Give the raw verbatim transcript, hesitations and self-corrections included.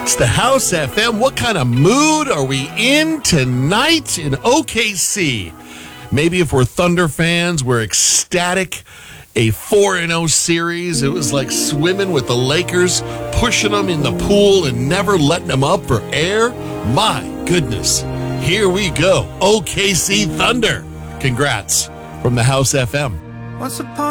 It's the House F M. What kind of mood are we in tonight in O K C? Maybe if we're Thunder fans, we're ecstatic. A four and oh series. It was like swimming with the Lakers, pushing them in the pool and never letting them up for air. My goodness. Here we go. O K C Thunder. Congrats from the House F M. Once upon